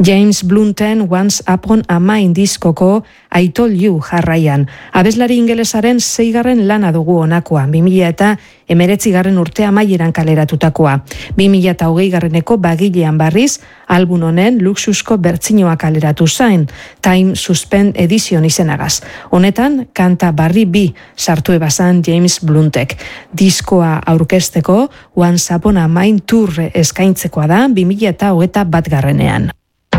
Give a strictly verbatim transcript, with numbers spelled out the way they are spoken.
James Blunten Once Upon a Mind diskoko I Told You jarraian. Abeslari ingelesaren seigarren lana dugu honakoa, bi mila eta hemeretzigarren urte amaieran kaleratutakoa. bi mila eta hogeigarreneko bagilean barriz, album honen luxusko bertsinoa kaleratu zain, Time Suspend Edition izenagaz. Honetan, kanta barri bi sartu ebazan James Bluntek. Diskoa aurkezteko Once Upon a Mind tour eskaintzekoa da bi mila eta hogeita batgarrenean.